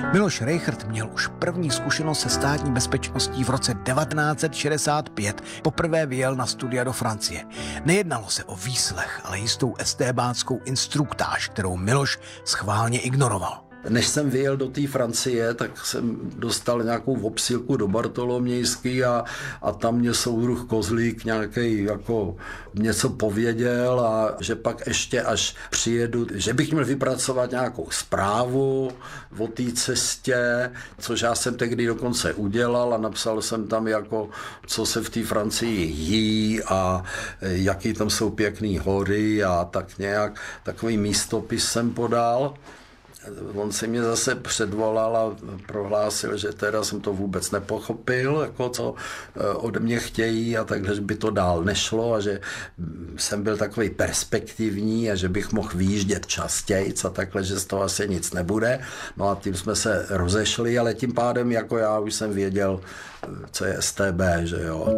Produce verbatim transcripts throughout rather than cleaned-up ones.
Miloš Rejchrt měl už první zkušenost se státní bezpečností v roce devatenáct set šedesát pět. Poprvé vyjel na studia do Francie. Nejednalo se o výslech, ale jistou estébáckou instruktáž, kterou Miloš schválně ignoroval. Než jsem vyjel do té Francie, tak jsem dostal nějakou obsílku do Bartolomějský a, a tam mě soudruh Kozlík nějaký jako něco pověděl a že pak ještě až přijedu, že bych měl vypracovat nějakou zprávu o té cestě, což já jsem tehdy dokonce udělal a napsal jsem tam jako, co se v té Francii jí a jaký tam jsou pěkný hory a tak nějak, takový místopis jsem podal. On se mě zase předvolal a prohlásil, že teda jsem to vůbec nepochopil, jako co ode mě chtějí a takže by to dál nešlo a že jsem byl takový perspektivní a že bych mohl vyjíždět častějc a takhle, že z toho asi nic nebude. No a tím jsme se rozešli, ale tím pádem jako já už jsem věděl, co je S T B, že jo.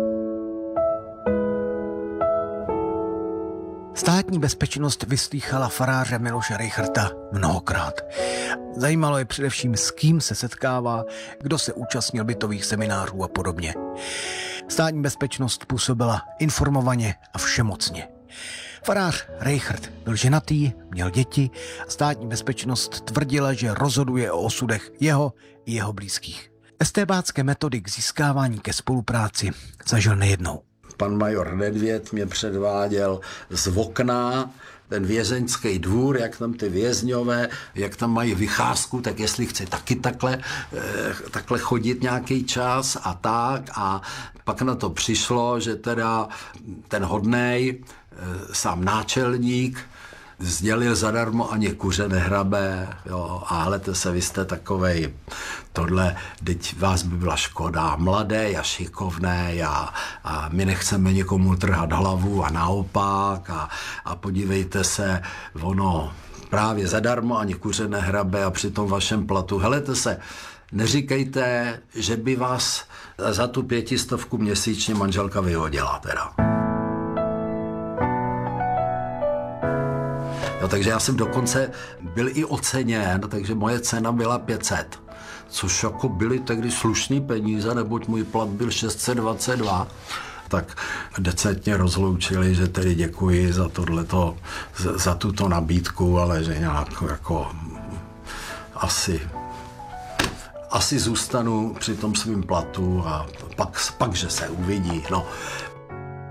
Státní bezpečnost vyslýchala faráře Miloše Rejchrta mnohokrát. Zajímalo je především, s kým se setkává, kdo se účastnil bytových seminářů a podobně. Státní bezpečnost působila informovaně a všemocně. Farář Rejchrt byl ženatý, měl děti a státní bezpečnost tvrdila, že rozhoduje o osudech jeho i jeho blízkých. Estébácké metody k získávání ke spolupráci zažil nejednou. Pan major Nedvěd mě předváděl z okna ten vězeňský dvůr, jak tam ty vězňové, jak tam mají vycházku, tak jestli chci taky takhle, takhle chodit nějaký čas a tak. A pak na to přišlo, že teda ten hodnej, sám náčelník, sdělil zadarmo ani kuře nehrabe, jo, a hlete se, vy jste takovej, tohle, teď vás by byla škoda, mladé a šikovné a, a my nechceme někomu trhat hlavu a naopak a, a podívejte se, ono právě zadarmo ani kuře nehrabe a při tom vašem platu, helete se, neříkejte, že by vás za tu pětistovku měsíčně manželka vyhodila teda. No, takže já jsem dokonce byl i oceněn, takže moje cena byla pět set, což jako byly tehdy slušný peníze, neboť můj plat byl šest set dvacet dva. Tak decentně rozloučili, že tedy děkuji za tohleto, za tuto nabídku, ale že nějak jako asi, asi zůstanu při tom svým platu a pak, pak že se uvidí. No.